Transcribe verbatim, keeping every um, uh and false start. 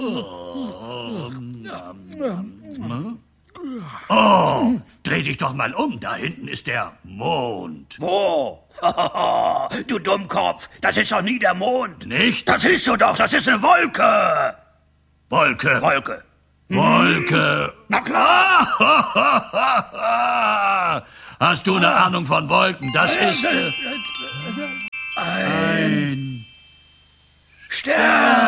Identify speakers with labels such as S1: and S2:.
S1: Oh, dreh dich doch mal um. Da hinten ist der Mond.
S2: Wo? Du Dummkopf, das ist doch nie der Mond.
S1: Nicht?
S2: Das siehst du doch, das ist eine Wolke.
S1: Wolke.
S2: Wolke.
S1: Wolke.
S2: Na klar.
S1: Hast du eine Ahnung von Wolken? Das ist... Äh,
S2: Ein Stern.